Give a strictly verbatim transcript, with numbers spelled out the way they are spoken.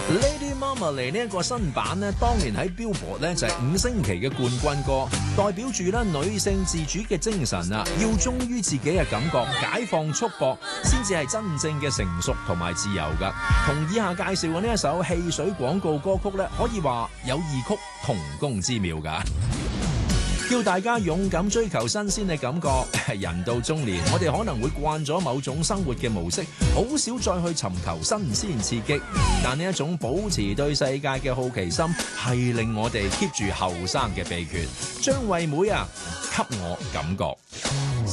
Lady Marmalade 呢一個新版呢，當年喺 Billboard 呢就係五星期嘅冠軍歌，代表住咧女性自主嘅精神啊，要忠於自己嘅感覺，解放束縛，先至係真正嘅成熟同埋自由噶。同以下介紹嘅呢一首汽水廣告歌曲呢，可以話有異曲同工之妙噶。叫大家勇敢追求新鮮嘅感覺。人到中年，我哋可能會慣咗某種生活嘅模式，好少再去尋求新鮮刺激。但呢一種保持對世界嘅好奇心，係令我哋 keep 住後生嘅秘訣。張惠妹啊，給我感覺。